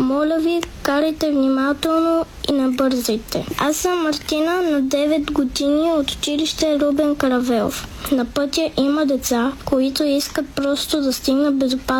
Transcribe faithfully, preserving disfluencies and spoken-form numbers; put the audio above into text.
Моля ви, карайте внимателно и не бързайте. Аз съм Мартина, на девет години, от училище Любен Каравелов. На пътя има деца, които искат просто да стигнат безопасно